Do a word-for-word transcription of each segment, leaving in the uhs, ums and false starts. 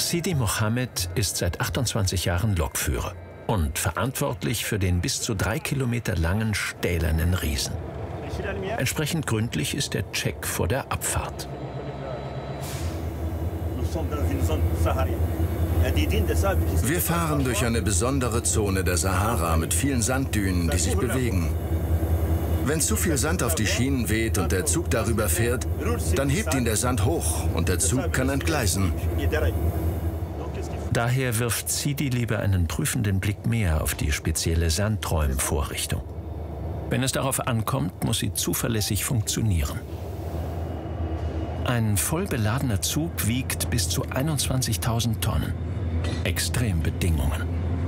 Sidi Mohammed ist seit achtundzwanzig Jahren Lokführer und verantwortlich für den bis zu drei Kilometer langen stählernen Riesen. Entsprechend gründlich ist der Check vor der Abfahrt. Wir fahren durch eine besondere Zone der Sahara mit vielen Sanddünen, die sich bewegen. Wenn zu viel Sand auf die Schienen weht und der Zug darüber fährt, dann hebt ihn der Sand hoch und der Zug kann entgleisen. Daher wirft Sidi lieber einen prüfenden Blick mehr auf die spezielle Sandräumvorrichtung. Wenn es darauf ankommt, muss sie zuverlässig funktionieren. Ein voll beladener Zug wiegt bis zu einundzwanzigtausend Tonnen. Extrembedingungen.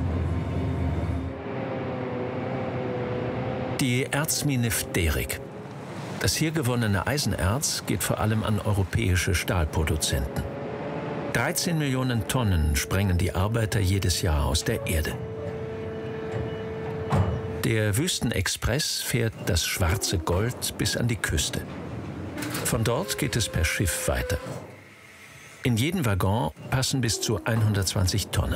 Die Erzmine Fderik. Das hier gewonnene Eisenerz geht vor allem an europäische Stahlproduzenten. dreizehn Millionen Tonnen sprengen die Arbeiter jedes Jahr aus der Erde. Der Wüstenexpress fährt das schwarze Gold bis an die Küste. Von dort geht es per Schiff weiter. In jeden Waggon passen bis zu hundertzwanzig Tonnen.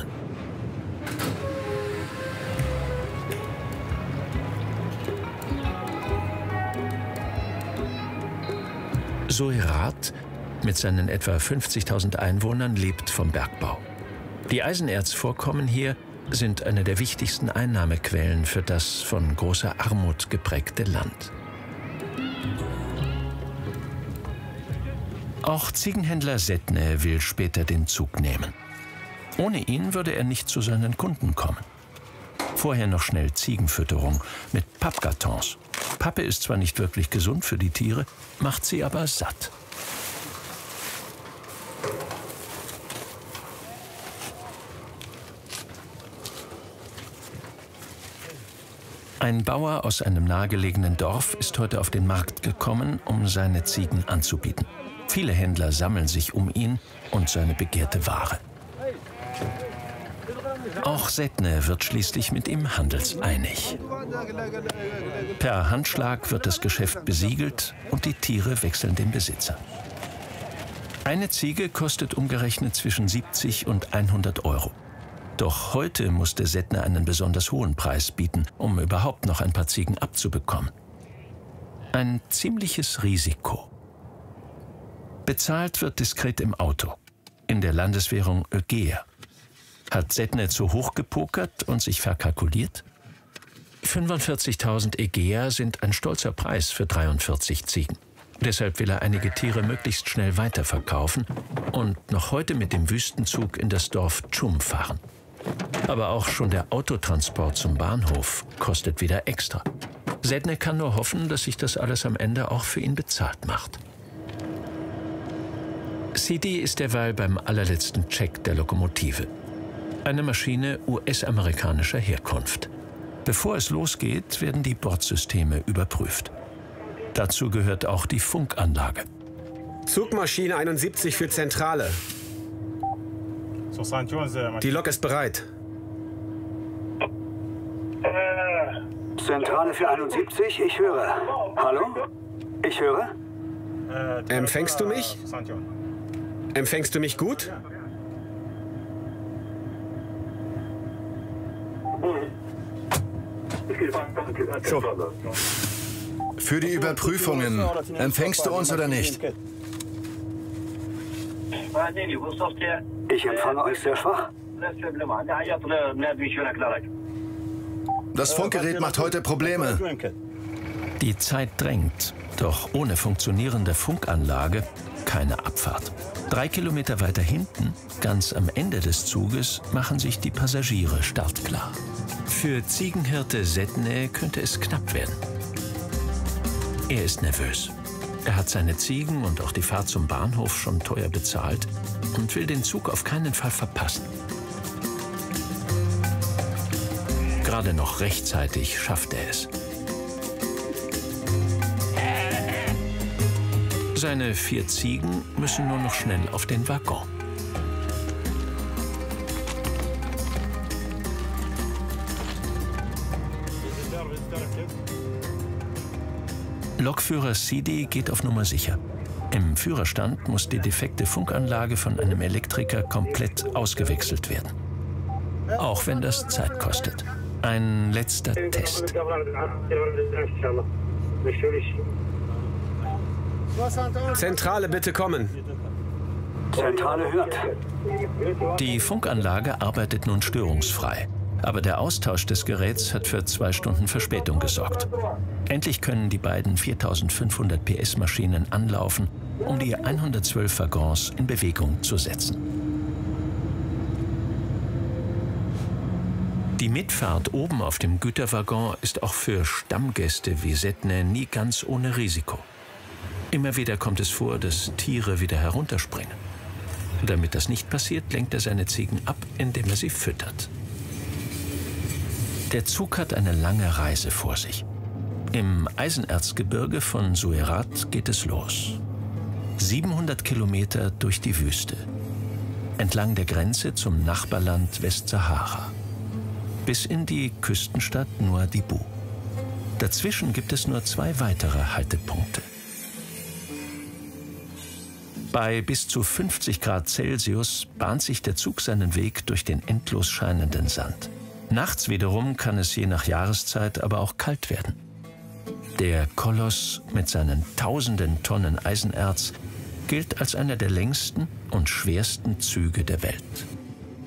Soherat mit seinen etwa fünfzigtausend Einwohnern lebt vom Bergbau. Die Eisenerzvorkommen hier sind eine der wichtigsten Einnahmequellen für das von großer Armut geprägte Land. Auch Ziegenhändler Setne will später den Zug nehmen. Ohne ihn würde er nicht zu seinen Kunden kommen. Vorher noch schnell Ziegenfütterung mit Pappkartons. Pappe ist zwar nicht wirklich gesund für die Tiere, macht sie aber satt. Ein Bauer aus einem nahegelegenen Dorf ist heute auf den Markt gekommen, um seine Ziegen anzubieten. Viele Händler sammeln sich um ihn und seine begehrte Ware. Auch Setne wird schließlich mit ihm handelseinig. Per Handschlag wird das Geschäft besiegelt und die Tiere wechseln den Besitzer. Eine Ziege kostet umgerechnet zwischen siebzig und hundert Euro. Doch heute musste Setne einen besonders hohen Preis bieten, um überhaupt noch ein paar Ziegen abzubekommen. Ein ziemliches Risiko. Bezahlt wird diskret im Auto, in der Landeswährung Ögea. Hat Setne zu hoch gepokert und sich verkalkuliert? fünfundvierzigtausend Ögea sind ein stolzer Preis für dreiundvierzig Ziegen. Deshalb will er einige Tiere möglichst schnell weiterverkaufen und noch heute mit dem Wüstenzug in das Dorf Tschum fahren. Aber auch schon der Autotransport zum Bahnhof kostet wieder extra. Setne kann nur hoffen, dass sich das alles am Ende auch für ihn bezahlt macht. Sidi ist derweil beim allerletzten Check der Lokomotive. Eine Maschine U S-amerikanischer Herkunft. Bevor es losgeht, werden die Bordsysteme überprüft. Dazu gehört auch die Funkanlage. Zugmaschine einundsiebzig für Zentrale. Die Lok ist bereit. Zentrale für einundsiebzig, ich höre. Hallo? Ich höre? Empfängst du mich? Empfängst du mich gut? So. Für die Überprüfungen, empfängst du uns oder nicht? Ich empfange euch sehr schwach. Das Funkgerät macht heute Probleme. Die Zeit drängt, doch ohne funktionierende Funkanlage keine Abfahrt. Drei Kilometer weiter hinten, ganz am Ende des Zuges, machen sich die Passagiere startklar. Für Ziegenhirte Setne könnte es knapp werden. Er ist nervös. Er hat seine Ziegen und auch die Fahrt zum Bahnhof schon teuer bezahlt und will den Zug auf keinen Fall verpassen. Gerade noch rechtzeitig schafft er es. Seine vier Ziegen müssen nur noch schnell auf den Waggon. Lokführer Sidi geht auf Nummer sicher. Im Führerstand muss die defekte Funkanlage von einem Elektriker komplett ausgewechselt werden. Auch wenn das Zeit kostet. Ein letzter Test. Zentrale, bitte kommen. Zentrale hört. Die Funkanlage arbeitet nun störungsfrei. Aber der Austausch des Geräts hat für zwei Stunden Verspätung gesorgt. Endlich können die beiden viertausendfünfhundert P S Maschinen anlaufen, um die hundertzwölf Waggons in Bewegung zu setzen. Die Mitfahrt oben auf dem Güterwaggon ist auch für Stammgäste wie Sedne nie ganz ohne Risiko. Immer wieder kommt es vor, dass Tiere wieder herunterspringen. Damit das nicht passiert, lenkt er seine Ziegen ab, indem er sie füttert. Der Zug hat eine lange Reise vor sich. Im Eisenerzgebirge von Suerat geht es los. siebenhundert Kilometer durch die Wüste. Entlang der Grenze zum Nachbarland Westsahara. Bis in die Küstenstadt Nouadhibou. Dazwischen gibt es nur zwei weitere Haltepunkte. Bei bis zu fünfzig Grad Celsius bahnt sich der Zug seinen Weg durch den endlos scheinenden Sand. Nachts wiederum kann es je nach Jahreszeit aber auch kalt werden. Der Koloss mit seinen tausenden Tonnen Eisenerz gilt als einer der längsten und schwersten Züge der Welt.